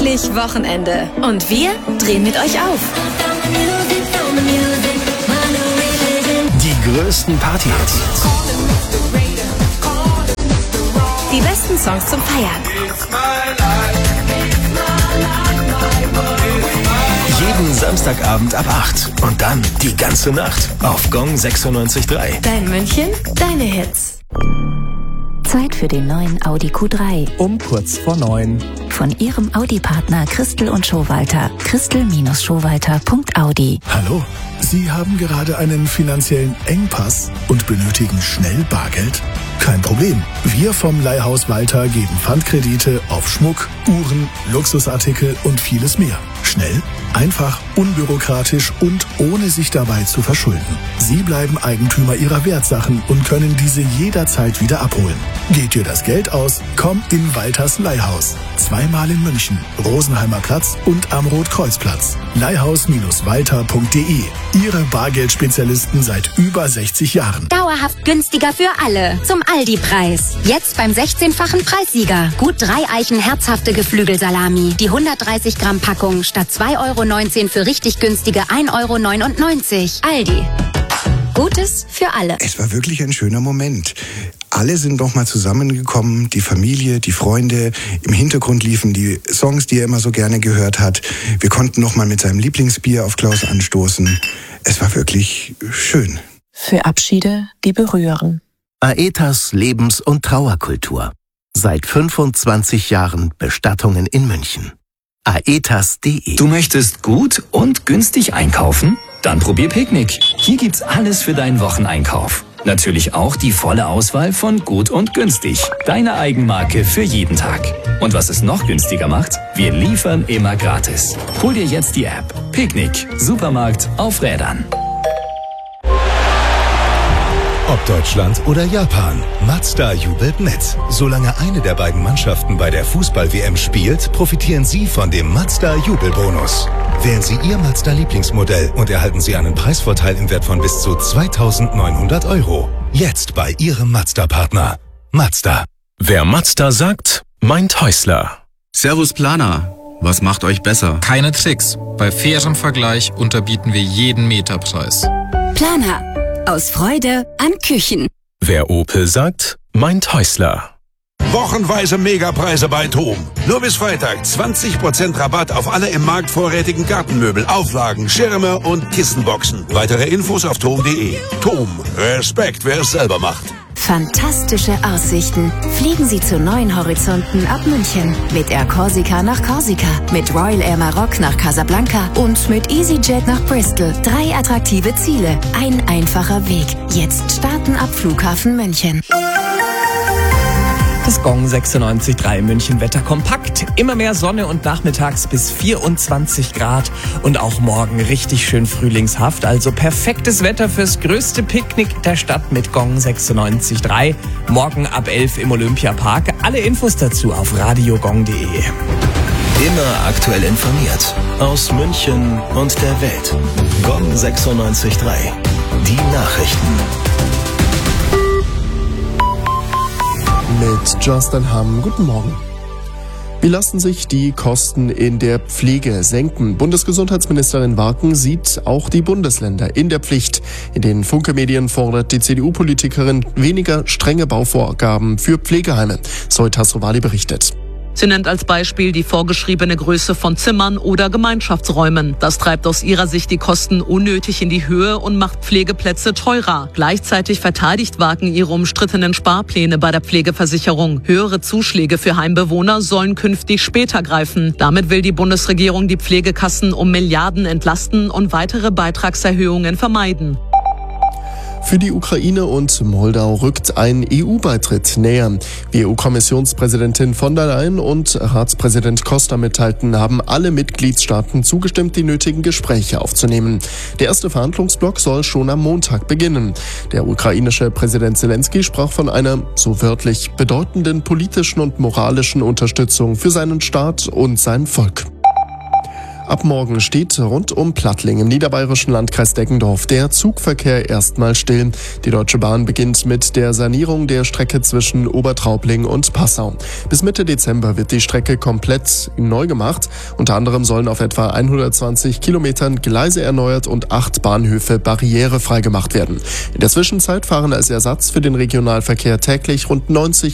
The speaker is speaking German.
endlich Wochenende. Und wir drehen mit euch auf. Die größten Partyhits. Die besten Songs zum Feiern. Jeden Samstagabend ab 8 und dann die ganze Nacht auf Gong 96.3. Dein München, deine Hits. Zeit für den neuen Audi Q3. Um kurz vor 9. Von Ihrem Audi-Partner Christel und Schowalter. Christel-Schowalter.audi. Hallo, Sie haben gerade einen finanziellen Engpass und benötigen schnell Bargeld? Kein Problem. Wir vom Leihhaus Walter geben Pfandkredite auf Schmuck, Uhren, Luxusartikel und vieles mehr. Schnell, einfach, unbürokratisch und ohne sich dabei zu verschulden. Sie bleiben Eigentümer Ihrer Wertsachen und können diese jederzeit wieder abholen. Geht dir das Geld aus? Komm in Walters Leihhaus. Zweimal in München, Rosenheimer Platz und am Rotkreuzplatz. Leihhaus-walter.de. Ihre Bargeldspezialisten seit über 60 Jahren. Dauerhaft günstiger für alle. Zum Aldi-Preis. Jetzt beim 16-fachen Preissieger. Gut 3 Eichen herzhafte Geflügelsalami. Die 130 Gramm Packung statt 2,19 € für richtig günstige 1,99 €. Aldi. Gutes für alle. Es war wirklich ein schöner Moment. Alle sind nochmal zusammengekommen, die Familie, die Freunde. Im Hintergrund liefen die Songs, die er immer so gerne gehört hat. Wir konnten nochmal mit seinem Lieblingsbier auf Klaus anstoßen. Es war wirklich schön. Für Abschiede, die berühren. Aetas Lebens- und Trauerkultur. Seit 25 Jahren Bestattungen in München. Aetas.de. Du möchtest gut und günstig einkaufen? Dann probier Picknick. Hier gibt's alles für deinen Wocheneinkauf. Natürlich auch die volle Auswahl von gut und günstig. Deine Eigenmarke für jeden Tag. Und was es noch günstiger macht? Wir liefern immer gratis. Hol dir jetzt die App. Picknick. Supermarkt auf Rädern. Ob Deutschland oder Japan, Mazda jubelt mit. Solange eine der beiden Mannschaften bei der Fußball-WM spielt, profitieren Sie von dem Mazda-Jubelbonus. Wählen Sie Ihr Mazda-Lieblingsmodell und erhalten Sie einen Preisvorteil im Wert von bis zu 2.900 €. Jetzt bei Ihrem Mazda-Partner. Mazda. Wer Mazda sagt, meint Häusler. Servus Planer. Was macht euch besser? Keine Tricks. Bei fairem Vergleich unterbieten wir jeden Meterpreis. Planer. Aus Freude an Küchen. Wer Opel sagt, meint Häusler. Wochenweise Megapreise bei TOM. Nur bis Freitag 20% Rabatt auf alle im Markt vorrätigen Gartenmöbel, Auflagen, Schirme und Kissenboxen. Weitere Infos auf tom.de. TOM. Respekt, wer es selber macht. Fantastische Aussichten. Fliegen Sie zu neuen Horizonten ab München. Mit Air Corsica nach Korsika, mit Royal Air Maroc nach Casablanca und mit EasyJet nach Bristol. 3 attraktive Ziele, ein einfacher Weg. Jetzt starten ab Flughafen München. Das Gong 96.3 München Wetter kompakt. Immer mehr Sonne und nachmittags bis 24 Grad. Und auch morgen richtig schön frühlingshaft. Also perfektes Wetter fürs größte Picknick der Stadt mit Gong 96.3. Morgen ab 11 im Olympiapark. Alle Infos dazu auf radiogong.de. Immer aktuell informiert. Aus München und der Welt. Gong 96.3. Die Nachrichten. Mit Justin Hamm, guten Morgen. Wie lassen sich die Kosten in der Pflege senken? Bundesgesundheitsministerin Warken sieht auch die Bundesländer in der Pflicht. In den Funke-Medien fordert die CDU-Politikerin weniger strenge Bauvorgaben für Pflegeheime. Zoe Tassovali berichtet. Sie nennt als Beispiel die vorgeschriebene Größe von Zimmern oder Gemeinschaftsräumen. Das treibt aus ihrer Sicht die Kosten unnötig in die Höhe und macht Pflegeplätze teurer. Gleichzeitig verteidigt Warken ihre umstrittenen Sparpläne bei der Pflegeversicherung. Höhere Zuschläge für Heimbewohner sollen künftig später greifen. Damit will die Bundesregierung die Pflegekassen um Milliarden entlasten und weitere Beitragserhöhungen vermeiden. Für die Ukraine und Moldau rückt ein EU-Beitritt näher. Wie EU-Kommissionspräsidentin von der Leyen und Ratspräsident Costa mitteilten, haben alle Mitgliedstaaten zugestimmt, die nötigen Gespräche aufzunehmen. Der erste Verhandlungsblock soll schon am Montag beginnen. Der ukrainische Präsident Zelensky sprach von einer, so wörtlich, bedeutenden politischen und moralischen Unterstützung für seinen Staat und sein Volk. Ab morgen steht rund um Plattling im niederbayerischen Landkreis Deggendorf der Zugverkehr erstmal still. Die Deutsche Bahn beginnt mit der Sanierung der Strecke zwischen Obertraubling und Passau. Bis Mitte Dezember wird die Strecke komplett neu gemacht. Unter anderem sollen auf etwa 120 Kilometern Gleise erneuert und 8 Bahnhöfe barrierefrei gemacht werden. In der Zwischenzeit fahren als Ersatz für den Regionalverkehr täglich rund 90